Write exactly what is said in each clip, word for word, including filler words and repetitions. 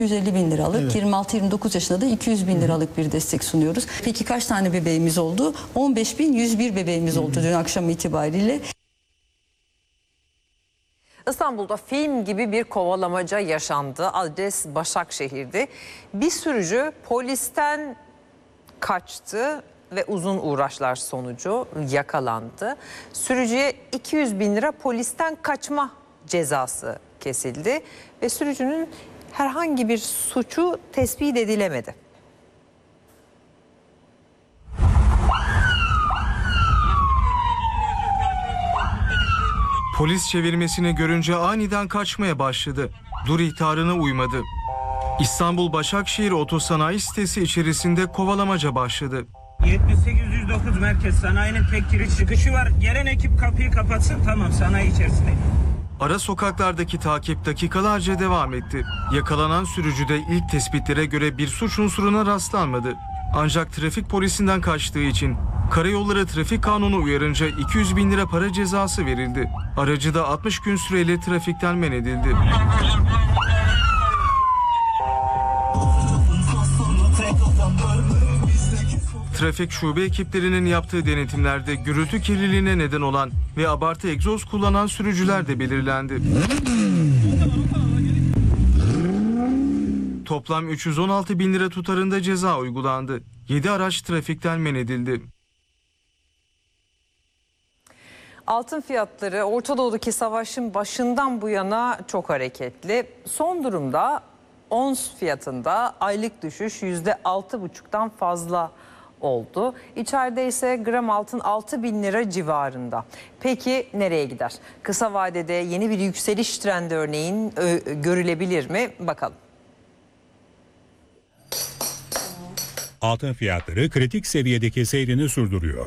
yüz elli bin liralık, Evet. yirmi altı yirmi dokuz yaşında da iki yüz bin liralık bir destek sunuyoruz. Peki kaç tane bebeğimiz oldu? on beş bin yüz bir bebeğimiz oldu dün akşam itibariyle. İstanbul'da film gibi bir kovalamaca yaşandı. Adres Başakşehir'di. Bir sürücü polisten kaçtı ve uzun uğraşlar sonucu yakalandı. Sürücüye iki yüz bin lira polisten kaçma cezası kesildi ve sürücünün herhangi bir suçu tespit edilemedi. Polis çevirmesini görünce aniden kaçmaya başladı. Dur ihtarına uymadı. İstanbul Başakşehir Otosanayi sitesi içerisinde kovalamaca başladı. yetmiş sekiz yüz dokuz merkez sanayinin tek giriş çıkışı var. Gelen ekip kapıyı kapatsın, tamam, sanayi içerisinde. Ara sokaklardaki takip dakikalarca devam etti. Yakalanan sürücüde ilk tespitlere göre bir suç unsuruna rastlanmadı. Ancak trafik polisinden kaçtığı için Karayolları Trafik Kanunu uyarınca iki yüz bin lira para cezası verildi. Aracı da altmış gün süreyle trafikten men edildi. Trafik şube ekiplerinin yaptığı denetimlerde gürültü kirliliğine neden olan ve abartı egzoz kullanan sürücüler de belirlendi. Toplam üç yüz on altı bin lira tutarında ceza uygulandı. yedi araç trafikten men edildi. Altın fiyatları Orta Doğu'daki savaşın başından bu yana çok hareketli. Son durumda ons fiyatında aylık düşüş yüzde altı buçuktan fazla oldu. İçeride ise gram altın altı bin lira civarında. Peki nereye gider? Kısa vadede yeni bir yükseliş trendi örneğin ö, görülebilir mi? Bakalım. Altın fiyatları kritik seviyedeki seyrini sürdürüyor.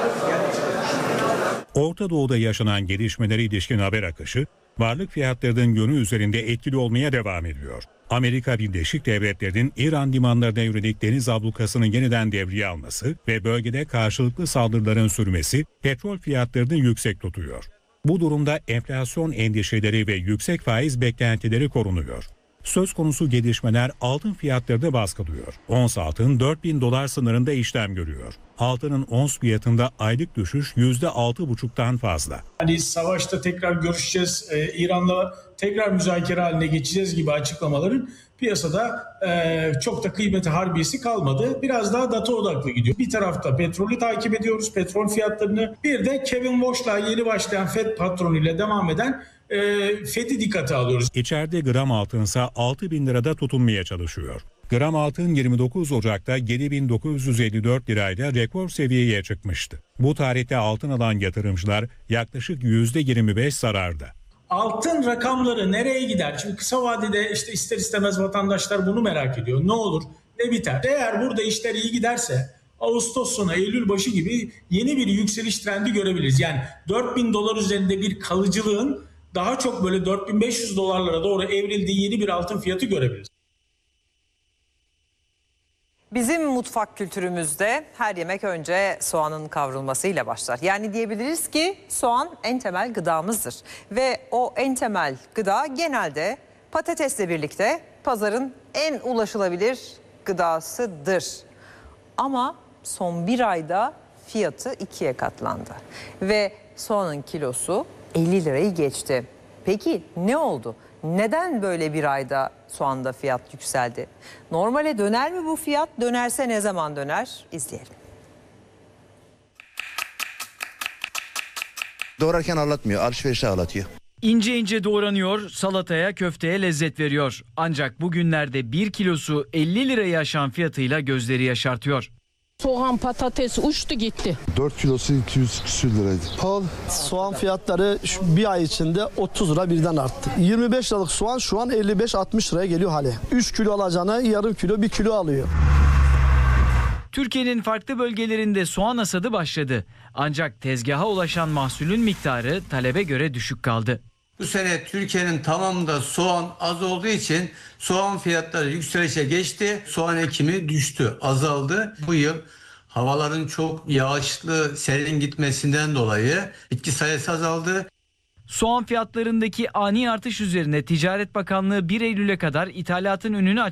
Orta Doğu'da yaşanan gelişmelere ilişkin haber akışı, varlık fiyatlarının yönü üzerinde etkili olmaya devam ediyor. Amerika Birleşik Devletleri'nin İran limanlarına yönelik deniz ablukasını yeniden devreye alması ve bölgede karşılıklı saldırıların sürmesi petrol fiyatlarını yüksek tutuyor. Bu durumda enflasyon endişeleri ve yüksek faiz beklentileri korunuyor. Söz konusu gelişmeler altın fiyatlarını baskılıyor. Ons altın dört bin dolar sınırında işlem görüyor. Altının ons fiyatında aylık düşüş yüzde altı buçuktan fazla. Hani savaşta tekrar görüşeceğiz, e, İran'la tekrar müzakere haline geçeceğiz gibi açıklamaların piyasada e, çok da kıymeti harbiyesi kalmadı. Biraz daha data odaklı gidiyor. Bir tarafta petrolü takip ediyoruz, petrol fiyatlarını. Bir de Kevin Walsh'la yeni başlayan Fed patronuyla devam eden e, Fed'i dikkate alıyoruz. İçeride gram altınsa altı bin lirada tutunmaya çalışıyor. Gram altın yirmi dokuz Ocak'ta yedi bin dokuz yüz elli dört lirayla rekor seviyeye çıkmıştı. Bu tarihte altın alan yatırımcılar yaklaşık yüzde yirmi beş zararda. Altın rakamları nereye gider? Çünkü kısa vadede işte ister istemez vatandaşlar bunu merak ediyor. Ne olur, ne biter? Eğer burada işler iyi giderse Ağustos sonu, Eylül başı gibi yeni bir yükseliş trendi görebiliriz. Yani dört bin dolar üzerinde bir kalıcılığın daha çok böyle dört bin beş yüz dolarlara doğru evrildiği yeni bir altın fiyatı görebiliriz. Bizim mutfak kültürümüzde her yemek önce soğanın kavrulmasıyla başlar. Yani diyebiliriz ki soğan en temel gıdamızdır. Ve o en temel gıda genelde patatesle birlikte pazarın en ulaşılabilir gıdasıdır. Ama son bir ayda fiyatı ikiye katlandı. Ve soğanın kilosu elli lirayı geçti. Peki ne oldu? Neden böyle bir ayda soğanda fiyat yükseldi? Normale döner mi bu fiyat? Dönerse ne zaman döner? İzleyelim. Doğrarken ağlatmıyor, alışverişe ağlatıyor. İnce ince doğranıyor, salataya, köfteye lezzet veriyor. Ancak bugünlerde bir kilosu elli lirayı aşan fiyatıyla gözleri yaşartıyor. Soğan, patates uçtu gitti. dört kilosu iki yüz küsür liraydı. Pahalı. Soğan fiyatları şu bir ay içinde otuz lira birden arttı. yirmi beş liralık soğan şu an elli beş altmış liraya geliyor hale. üç kilo alacağına yarım kilo bir kilo alıyor. Türkiye'nin farklı bölgelerinde soğan hasadı başladı. Ancak tezgaha ulaşan mahsulün miktarı talebe göre düşük kaldı. Bu sene Türkiye'nin tamamında soğan az olduğu için soğan fiyatları yükselişe geçti. Soğan ekimi düştü, azaldı. Bu yıl havaların çok yağışlı, serin gitmesinden dolayı bitki sayısı azaldı. Soğan fiyatlarındaki ani artış üzerine Ticaret Bakanlığı bir Eylül'e kadar ithalatın önünü